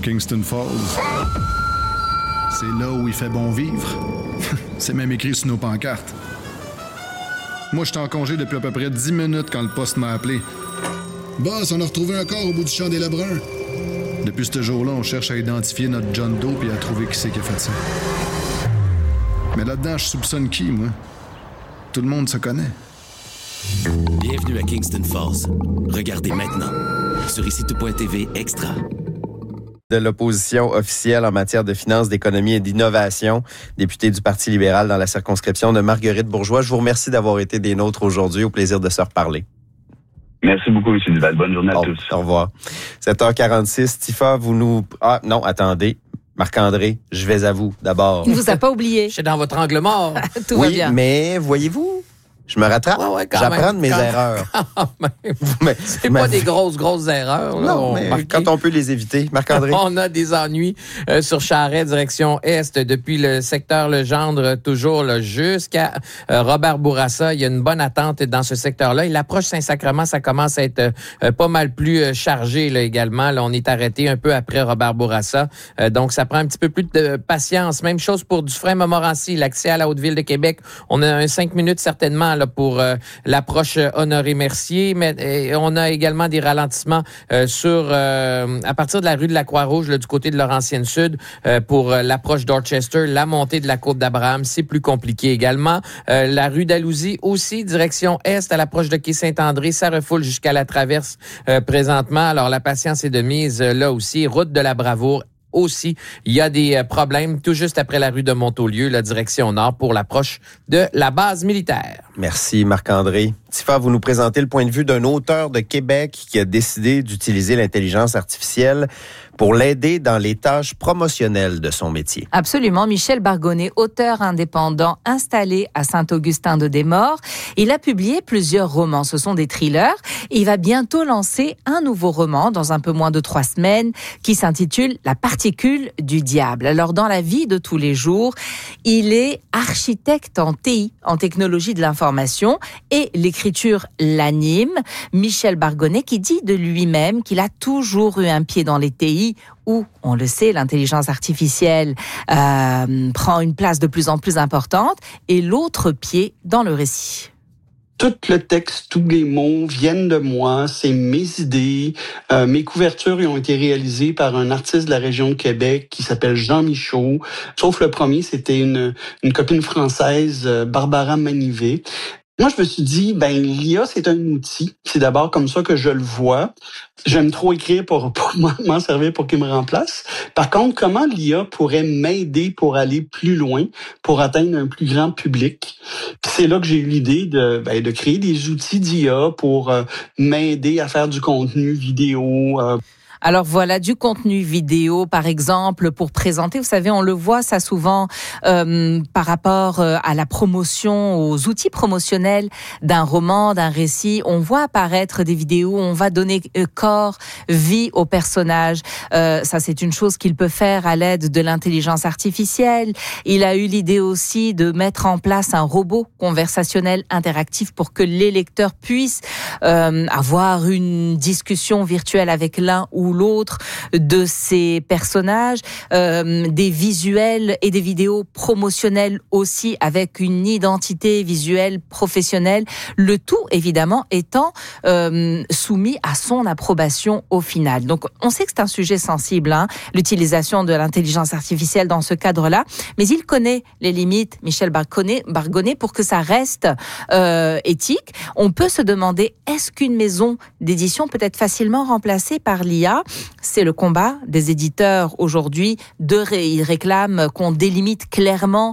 Kingston Falls. C'est là où il fait bon vivre. C'est même écrit sur nos pancartes. Moi, j'étais en congé depuis à peu près 10 minutes quand le poste m'a appelé. Boss, on a retrouvé un corps au bout du champ des Lebrun. Depuis ce jour-là, on cherche à identifier notre John Doe et à trouver qui c'est qui a fait ça. Mais là-dedans, je soupçonne qui, moi? Tout le monde se connaît. Bienvenue à Kingston Falls. Regardez maintenant sur ICTout.tv Extra. De l'opposition officielle en matière de finances, d'économie et d'innovation, député du Parti libéral dans la circonscription de Marguerite Bourgeois. Je vous remercie d'avoir été des nôtres aujourd'hui. Au plaisir de se reparler. Merci beaucoup, M. Duval. Bonne journée à tous. Au revoir. 7h46, Tifa, vous nous... Ah, non, attendez. Marc-André, je vais à vous, d'abord. Il ne vous a pas oublié. Je suis dans votre angle mort. Tout va bien. Oui, mais voyez-vous, je me rattrape. J'apprends de mes erreurs. C'est pas des grosses erreurs. Là, non, mais quand on peut les éviter. Marc-André. On a des ennuis sur Charest, direction Est, depuis le secteur Legendre, toujours là, jusqu'à Robert Bourassa. Il y a une bonne attente dans ce secteur-là. Et l'approche Saint-Sacrement, ça commence à être pas mal plus chargé là, également. Là, on est arrêté un peu après Robert Bourassa. Donc, ça prend un petit peu plus de patience. Même chose pour Dufresne-Montmorency, l'accès à la Haute-Ville de Québec. On a un 5 minutes certainement là, pour l'approche Honoré-Mercier, mais on a également des ralentissements à partir de la rue de la Croix-Rouge, là, du côté de Laurentienne-Sud, pour l'approche Dorchester, la montée de la côte d'Abraham, c'est plus compliqué également. La rue d'Alousie aussi, direction Est, à l'approche de Quai-Saint-André, ça refoule jusqu'à la traverse présentement. Alors la patience est de mise là aussi. Route de la Bravoure, aussi, il y a des problèmes tout juste après la rue de Montaulieu, la direction nord, pour l'approche de la base militaire. Merci Marc-André. Tifa, vous nous présentez le point de vue d'un auteur de Québec qui a décidé d'utiliser l'intelligence artificielle pour l'aider dans les tâches promotionnelles de son métier. Absolument. Michel Bargonnet, auteur indépendant installé à Saint-Augustin-de-Desmaures. Il a publié plusieurs romans. Ce sont des thrillers. Et il va bientôt lancer un nouveau roman dans un peu moins de 3 semaines qui s'intitule La particule du diable. Alors, dans la vie de tous les jours, il est architecte en TI, en technologie de l'information, et l'écriture l'anime. Michel Bargonnet qui dit de lui-même qu'il a toujours eu un pied dans les TI, où, on le sait, l'intelligence artificielle prend une place de plus en plus importante, et l'autre pied dans le récit. Tout le texte, tous les mots viennent de moi, c'est mes idées. Mes couvertures ont été réalisées par un artiste de la région de Québec qui s'appelle Jean Michaud. Sauf le premier, c'était une copine française, Barbara Manivet. Moi, je me suis dit, l'IA, c'est un outil. C'est d'abord comme ça que je le vois. J'aime trop écrire pour m'en servir pour qu'il me remplace. Par contre, comment l'IA pourrait m'aider pour aller plus loin, pour atteindre un plus grand public? Puis c'est là que j'ai eu l'idée de créer des outils d'IA pour m'aider à faire du contenu vidéo. Alors voilà, du contenu vidéo, par exemple, pour présenter. Vous savez, on le voit ça souvent par rapport à la promotion, aux outils promotionnels d'un roman, d'un récit. On voit apparaître des vidéos, on va donner corps, vie aux personnages. Ça, c'est une chose qu'il peut faire à l'aide de l'intelligence artificielle. Il a eu l'idée aussi de mettre en place un robot conversationnel interactif pour que les lecteurs puissent avoir une discussion virtuelle avec l'un ou l'autre de ces personnages, des visuels et des vidéos promotionnelles aussi avec une identité visuelle professionnelle, le tout évidemment étant soumis à son approbation au final. Donc on sait que c'est un sujet sensible, l'utilisation de l'intelligence artificielle dans ce cadre-là, mais il connaît les limites, Michel Bargonnet, pour que ça reste éthique. On peut se demander, est-ce qu'une maison d'édition peut être facilement remplacée par l'IA? C'est le combat des éditeurs aujourd'hui. Ils réclament qu'on délimite clairement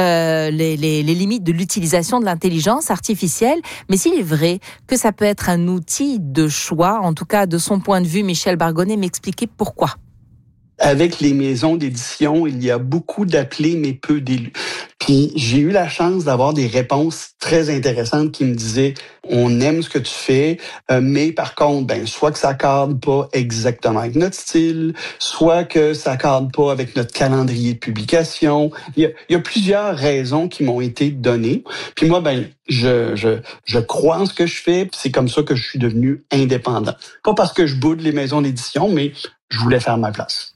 les limites de l'utilisation de l'intelligence artificielle. Mais s'il est vrai que ça peut être un outil de choix, en tout cas de son point de vue, Michel Bargonnet m'expliquait pourquoi. Avec les maisons d'édition, il y a beaucoup d'appelés, mais peu d'élus. Puis j'ai eu la chance d'avoir des réponses très intéressantes qui me disaient « On aime ce que tu fais, mais par contre, soit que ça cadre pas exactement avec notre style, soit que ça cadre pas avec notre calendrier de publication. » Il y a plusieurs raisons qui m'ont été données. Puis moi, je crois en ce que je fais, puis c'est comme ça que je suis devenu indépendant. Pas parce que je boude les maisons d'édition, mais je voulais faire ma place.